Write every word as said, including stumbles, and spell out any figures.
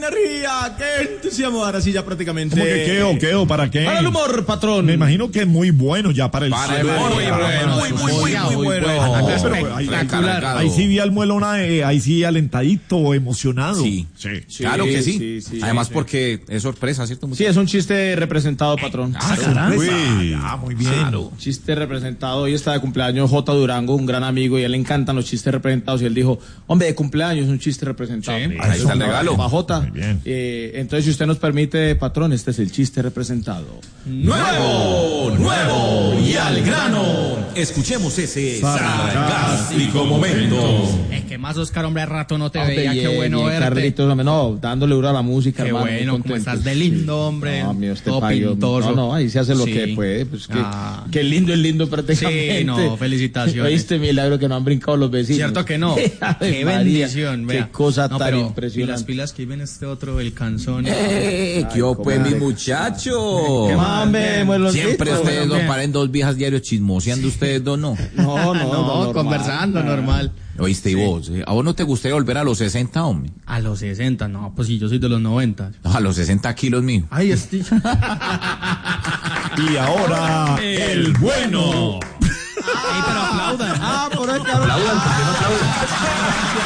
que ría, qué entusiasmo. Ahora sí, ya prácticamente. ¿Cómo que qué o qué o para qué? Para el humor, patrón. Me imagino que es muy bueno ya para el Para el humor, muy bueno, muy, muy, muy, muy bueno. Ahí, ahí sí vi al Muelona, eh, ahí sí alentadito, emocionado. Sí, sí. sí claro que sí. sí, sí Además sí. porque es sorpresa, ¿cierto? Sí, es un chiste representado, patrón. Ah, caramba. Ah, muy bien. Claro. Chiste representado. Hoy está de cumpleaños J. Durango, un gran amigo, y a él le encantan los chistes representados. Y él dijo, hombre, de cumpleaños un chiste representado. Sí, ahí está el regalo. Para J. Muy bien. Eh, entonces, si usted nos permite, patrón, este es el chiste representado. Nuevo, nuevo y al grano. Escuchemos ese sarcástico momento. Es que más, Oscar, hombre, hace rato no te Hombre, veía, bien, qué bueno bien, verte. Carlitos, hombre, no, dándole duro a la música, Qué hermano. muy bueno, como contento. estás de lindo, hombre. No, mío, este todo payo, pintoso. No, no, ahí se hace lo Sí. que puede. Pues que, Ah. que lindo es lindo prácticamente. Sí, no, felicitaciones. ¿Oíste, milagro, que no han brincado los vecinos? Cierto que no. Ave Qué María, bendición, Qué vea. cosa No, tan pero, impresionante. Y las pilas que ven este otro, el canzón. Eh, ¿Qué Ay, pues, mis comadre. muchachos? ¿Qué más, hombre, mueloncito? Siempre ustedes dos bien. paren dos viejas diarios chismoseando, ustedes dos no. No, no, no, no, normal. conversando, normal. Oíste, y vos, eh, ¿a vos no te gustaría volver a los sesenta, hombre? A los sesenta, no, pues sí, yo soy de los noventa. A los sesenta kilos mío. Ay, estoy... Y ahora, el bueno. Ay, pero aplaudan. Ah, por ahí te hablo. Aplaudan, porque no aplaudan.